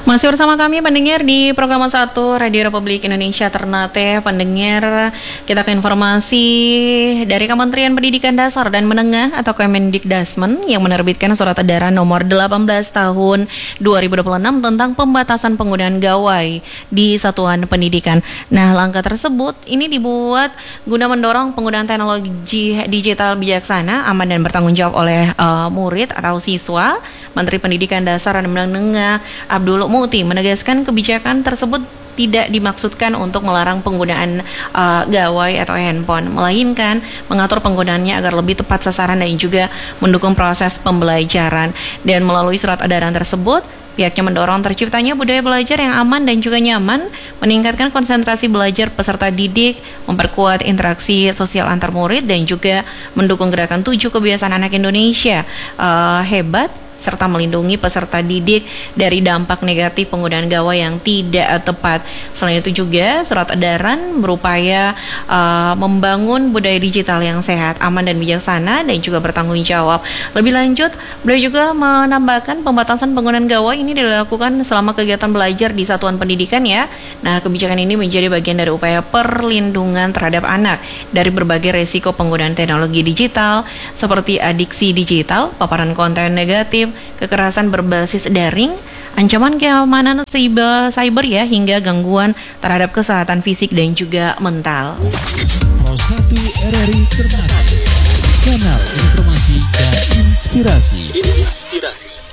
Masih bersama kami pendengar di program 1 Radio Republik Indonesia Ternate. Pendengar, kita ke informasi dari Kementerian Pendidikan Dasar dan Menengah atau Kemendikdasmen yang menerbitkan surat edaran nomor 18 tahun 2026 tentang pembatasan penggunaan gawai di satuan pendidikan. Nah, langkah tersebut ini dibuat guna mendorong penggunaan teknologi digital bijaksana, aman dan bertanggung jawab oleh murid atau siswa. Menteri Pendidikan Dasar dan Menengah Abdul Muti menegaskan kebijakan tersebut tidak dimaksudkan untuk melarang penggunaan gawai atau handphone, melainkan mengatur penggunaannya agar lebih tepat sasaran dan juga mendukung proses pembelajaran. Dan melalui surat edaran tersebut, pihaknya mendorong terciptanya budaya belajar yang aman dan juga nyaman, meningkatkan konsentrasi belajar peserta didik, memperkuat interaksi sosial antar murid, dan juga mendukung gerakan 7 kebiasaan anak Indonesia hebat, serta melindungi peserta didik dari dampak negatif penggunaan gawai yang tidak tepat. Selain itu juga, surat edaran berupaya membangun budaya digital yang sehat, aman dan bijaksana, dan juga bertanggung jawab. Lebih lanjut, beliau juga menambahkan pembatasan penggunaan gawai ini dilakukan selama kegiatan belajar di satuan pendidikan ya. Nah, kebijakan ini menjadi bagian dari upaya perlindungan terhadap anak dari berbagai resiko penggunaan teknologi digital seperti adiksi digital, paparan konten negatif, kekerasan berbasis daring, ancaman keamanan cyber ya, hingga gangguan terhadap kesehatan fisik dan juga mental. Pro 1 RRI Ternate, kanal informasi dan inspirasi.